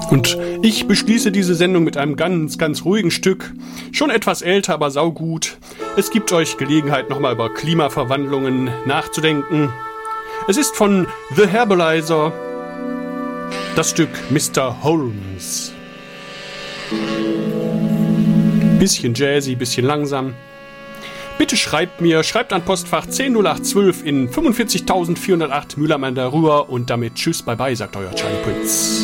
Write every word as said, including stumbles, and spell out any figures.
Und ich beschließe diese Sendung mit einem ganz, ganz ruhigen Stück. Schon etwas älter, aber saugut. Es gibt euch Gelegenheit, nochmal über Klimaverwandlungen nachzudenken. Es ist von The Herbalizer, das Stück Mister Holmes. Bisschen jazzy, bisschen langsam. Bitte schreibt mir, schreibt an Postfach zehn null acht zwölf in fünfundvierzigtausendvierhundertacht Mühlheim an der Ruhr und damit tschüss, bye bye, sagt euer Charlie Prinz.